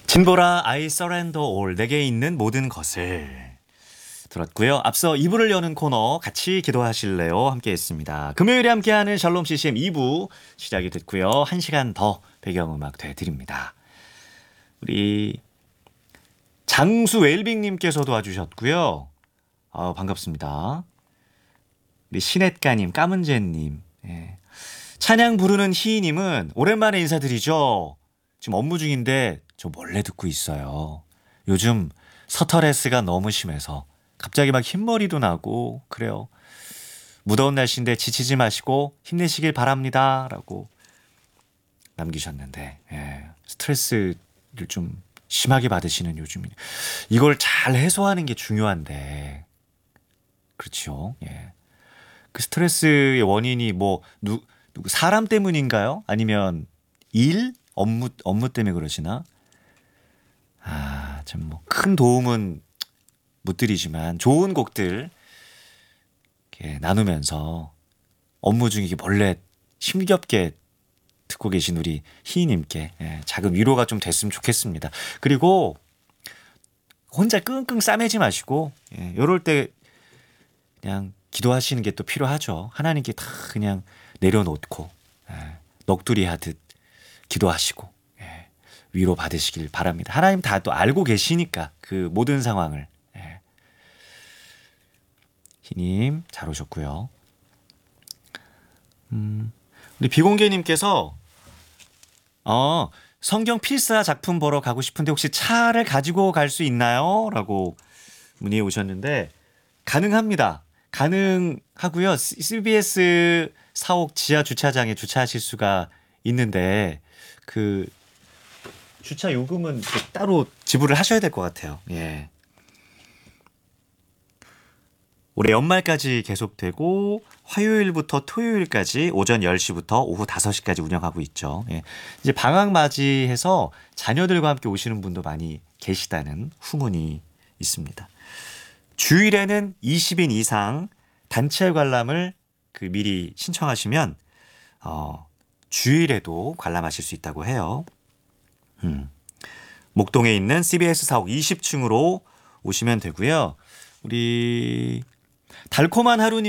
진보라 I surrender all 내게 있는 모든 것을 들었고요. 앞서 2부를 여는 코너 같이 기도하실래요? 함께 했습니다. 금요일에 함께하는 샬롬 CCM 2부 시작이 됐고요. 1시간 더 배경음악 되드립니다. 우리 장수 웰빙님께서도 와주셨고요. 반갑습니다. 우리 신혜가님, 까문제님, 예. 찬양 부르는 희희님은 오랜만에 인사드리죠. 지금 업무 중인데 저 몰래 듣고 있어요. 요즘 스트레스가 너무 심해서 갑자기 막 흰머리도 나고 그래요. 무더운 날씨인데 지치지 마시고 힘내시길 바랍니다. 라고 남기셨는데 스트레스를 좀 심하게 받으시는 요즘이네요. 이걸 잘 해소하는 게 중요한데 그렇죠. 예. 그 스트레스의 원인이 뭐 누구 사람 때문인가요? 아니면 일? 업무 때문에 그러시나? 참 뭐 큰 도움은 못 드리지만 좋은 곡들 이렇게 나누면서 업무 중에 몰래 힘겹게 듣고 계신 우리 희희님께 작은 위로가 좀 됐으면 좋겠습니다. 그리고 혼자 끙끙 싸매지 마시고 이럴 때 그냥 기도하시는 게 또 필요하죠. 하나님께 다 그냥 내려놓고 넋두리 하듯 기도하시고 위로 받으시길 바랍니다. 하나님 다 또 알고 계시니까 그 모든 상황을. 희님 잘 오셨고요. 우리 비공개님께서 성경 필사 작품 보러 가고 싶은데 혹시 차를 가지고 갈 수 있나요? 라고 문의해 오셨는데 가능합니다. 가능하고요. CBS 사옥 지하 주차장에 주차하실 수가 있는데 그 주차 요금은 따로 지불을 하셔야 될 것 같아요. 예. 올해 연말까지 계속되고 화요일부터 토요일까지 오전 10시부터 오후 5시까지 운영하고 있죠. 예. 이제 방학 맞이해서 자녀들과 함께 오시는 분도 많이 계시다는 후문이 있습니다. 주일에는 20인 이상 단체 관람을 미리 신청하시면 주일에도 관람하실 수 있다고 해요. 목동에 있는 CBS 사옥 20층으로 오시면 되고요. 우리 달콤한 하루님